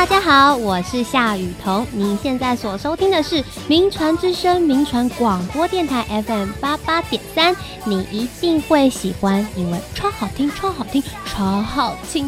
大家好，我是夏雨桐。您现在所收听的是名传之声名传广播电台 FM 88.3，你一定会喜欢，因为超好听，超好听，超好听。